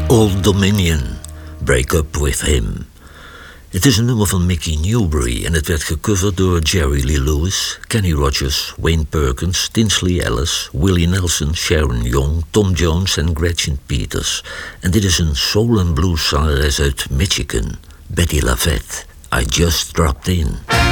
Old Dominion, Break Up With Him. Het is een nummer van Mickey Newbury en het werd gecoverd door Jerry Lee Lewis, Kenny Rogers, Wayne Perkins, Tinsley Ellis, Willie Nelson, Sharon Young, Tom Jones en Gretchen Peters. En dit is een soul and blues zangeres uit Michigan, Betty LaVette. I Just Dropped In.